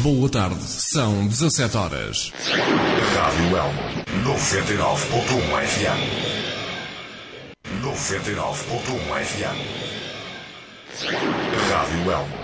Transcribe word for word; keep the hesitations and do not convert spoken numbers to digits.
Boa tarde, são dezassete horas. Rádio Elmo, noventa e nove ponto um F M. noventa e nove ponto um F M. Rádio Elmo.